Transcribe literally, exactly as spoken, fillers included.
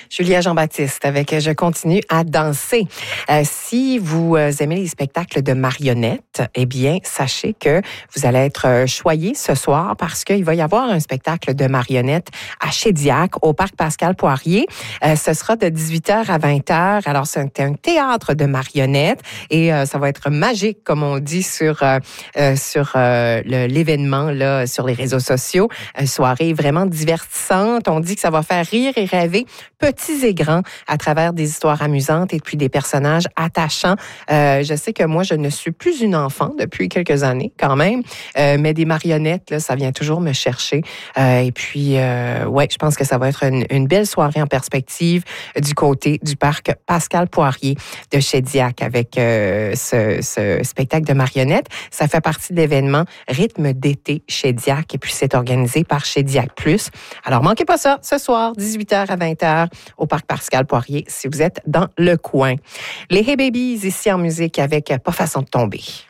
Julia Jean-Baptiste avec Je continue à danser. Euh, si vous aimez les spectacles de marionnettes, eh bien, sachez que vous allez être choyés ce soir parce qu'il va y avoir un spectacle de marionnettes à Chédiac, au Parc Pascal-Poirier. Euh, ce sera de dix-huit heures à vingt heures. Alors, c'est un théâtre de marionnettes et euh, ça va être magique, comme on dit sur, euh, euh, sur euh, le, l'événement là, sur les réseaux sociaux. Une soirée vraiment divertissante. On dit que ça va faire rire et rêver petits et grands à travers des histoires amusantes et puis des personnages attachants. Euh, je sais que moi, je ne suis plus une enfant depuis quelques années quand même, euh, mais des marionnettes, là, ça vient toujours me chercher. Euh, et puis, euh, ouais, je pense que ça va être une, une belle soirée en perspective du côté du Parc Pascal-Poirier de Chédiac avec euh, ce, ce spectacle de marionnettes. Ça fait partie de l'événement Rythme d'été Chédiac et puis c'est organisé par Chédiac Plus. Alors, manquez pas ça ce soir, dix-huit heures à vingt heures au Parc Pascal-Poirier si vous êtes dans le coin. Les Hey Babies ici en musique avec Pas façon de tomber.